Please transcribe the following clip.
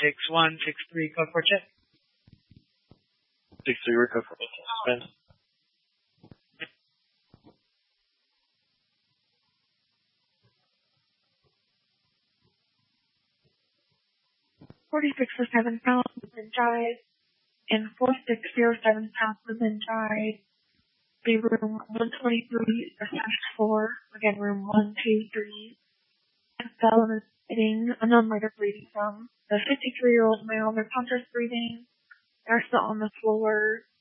6163, code for check. 63, we're code for suspend. 4607 pounds within drive, and 4607 pounds within drive. Be room 123/4, again room 123. And fell in getting an unrate of bleeding from the 53-year-old male. They're conscious breathing. They're still on the floor.